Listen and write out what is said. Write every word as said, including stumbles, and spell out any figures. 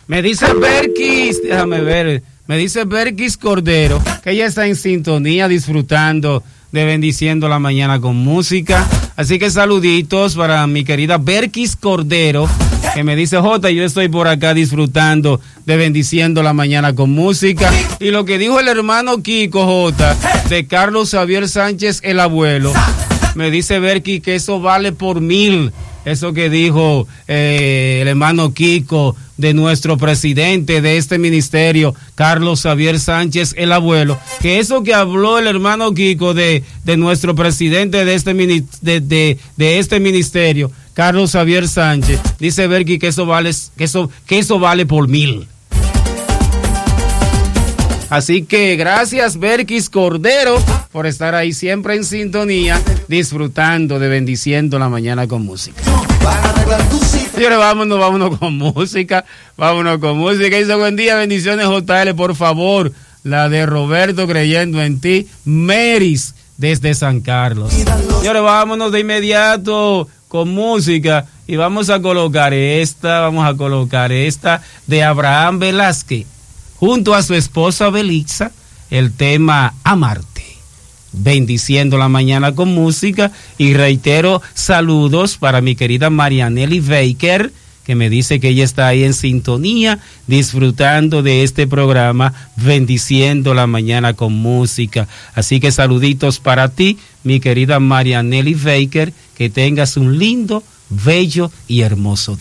Me dice Berkis, déjame ver, me dice Berkis Cordero, que ella está en sintonía disfrutando de Bendiciendo la Mañana con Música. Así que saluditos para mi querida Berkis Cordero, que me dice, Jota, yo estoy por acá disfrutando de Bendiciendo la Mañana con Música. Y lo que dijo el hermano Kiko, Jota, de Carlos Xavier Sánchez, el abuelo, me dice Berkis que eso vale por mil. Eso que dijo eh, el hermano Kiko de nuestro presidente de este ministerio, Carlos Xavier Sánchez, el abuelo, que eso que habló el hermano Kiko de, de nuestro presidente de este, de, de, de este ministerio, Carlos Xavier Sánchez, dice Berkis que eso vale, que eso, que eso vale por mil. Así que gracias Berkis Cordero por estar ahí siempre en sintonía, disfrutando de Bendiciendo la Mañana con Música. Señores, vámonos, vámonos con música, vámonos con música. Dice, buen día, bendiciones J L, por favor, la de Roberto, Creyendo en Ti, Meris, desde San Carlos. Señores, vámonos de inmediato con música y vamos a colocar esta, vamos a colocar esta de Abraham Velázquez, junto a su esposa Belixa, el tema Amarte. Bendiciendo la Mañana con Música, y reitero saludos para mi querida Marianelli Baker, que me dice que ella está ahí en sintonía, disfrutando de este programa, Bendiciendo la Mañana con Música. Así que saluditos para ti, mi querida Marianelli Baker, que tengas un lindo, bello y hermoso día.